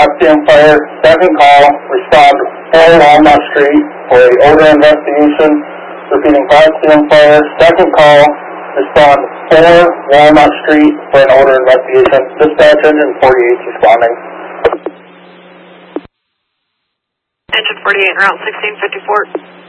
Oxygen Fire. Second call, respond 4 Walnut Street for a odor investigation. Repeating, Oxygen Fire. Second call, respond 4 Walnut Street for an odor investigation. Dispatch engine 48 responding. Engine 48 route 1654.